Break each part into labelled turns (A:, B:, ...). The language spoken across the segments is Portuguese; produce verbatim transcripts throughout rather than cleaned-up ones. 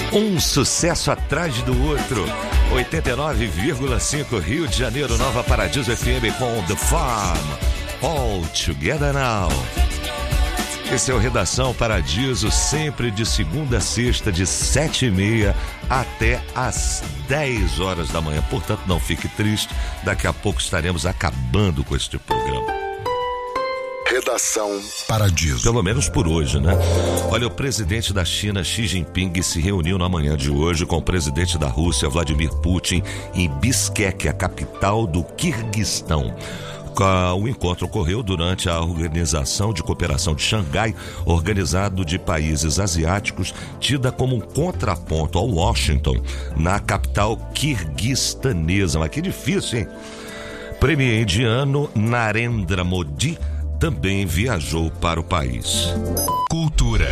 A: Um sucesso atrás do outro. oitenta e nove vírgula cinco Rio de Janeiro, Nova Paradiso F M com The Farm. All Together Now. Esse é o Redação Paradiso, sempre de segunda a sexta, de sete e meia até às dez horas da manhã. Portanto, não fique triste, daqui a pouco estaremos acabando com este programa.
B: Redação Paradiso.
A: Pelo menos por hoje, né? Olha, o presidente da China, Xi Jinping, se reuniu na manhã de hoje com o presidente da Rússia, Vladimir Putin, em Bishkek, a capital do Quirguistão. O encontro ocorreu durante a Organização de Cooperação de Xangai, organizado de países asiáticos, tida como um contraponto ao Washington, na capital quirguistanesa. Mas que difícil, hein? Premier indiano Narendra Modi também viajou para o país.
B: Cultura.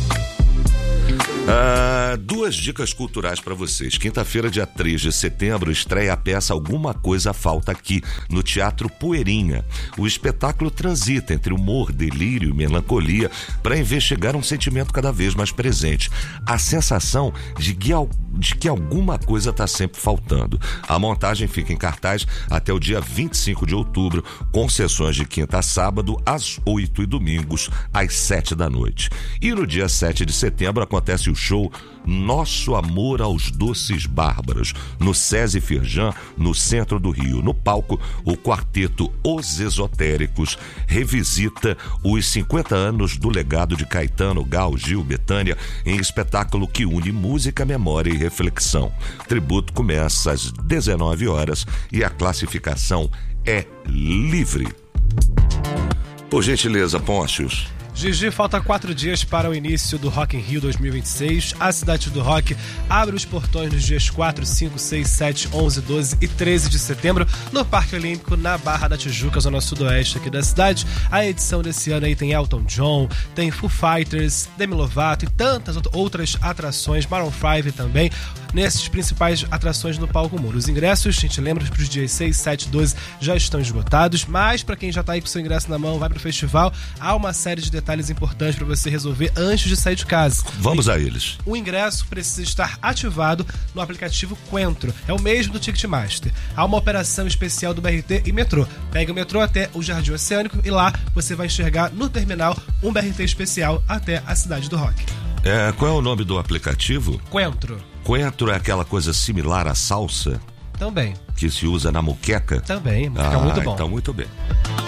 A: Ah, duas dicas culturais para vocês. Quinta-feira, dia três de setembro, estreia a peça Alguma Coisa Falta Aqui, no Teatro Poeirinha. O espetáculo transita entre humor, delírio e melancolia para investigar um sentimento cada vez mais presente. A sensação de que, de que alguma coisa está sempre faltando. A montagem fica em cartaz até o dia vinte e cinco de outubro, com sessões de quinta a sábado, às oito e domingos, às sete da noite. E no dia sete de setembro acontece o show Nosso Amor aos Doces Bárbaros, no SESI Firjan, no centro do Rio. No palco, o quarteto Os Esotéricos revisita os cinquenta anos do legado de Caetano, Gal, Gil, Bethânia, em espetáculo que une música, memória e reflexão. O tributo começa às dezenove horas e a classificação é livre. Por gentileza, Pôncios.
C: Gigi, falta quatro dias para o início do Rock in Rio dois mil e vinte e seis. A Cidade do Rock abre os portões nos dias quatro, cinco, seis, sete, onze, doze e treze de setembro no Parque Olímpico, na Barra da Tijuca, zona sudoeste aqui da cidade. A edição desse ano aí tem Elton John, tem Foo Fighters, Demi Lovato e tantas outras atrações, Maroon cinco também, nesses principais atrações no Palco Muro. Os ingressos, a gente lembra, para os dias seis, sete, doze já estão esgotados, mas para quem já está aí com o seu ingresso na mão, vai para o festival, há uma série de detalhes importantes para você resolver antes de sair de casa.
A: Vamos a eles.
C: O ingresso precisa estar ativado no aplicativo Coentro, é o mesmo do Ticketmaster. Há uma operação especial do B R T e metrô. Pega o metrô até o Jardim Oceânico e lá você vai enxergar no terminal um B R T especial até a Cidade do Rock.
A: É, qual é o nome do aplicativo?
C: Coentro.
A: Coentro é aquela coisa similar à salsa?
C: Também.
A: Que se usa na moqueca?
C: Também, fica
A: ah,
C: muito bom.
A: Então, muito bem.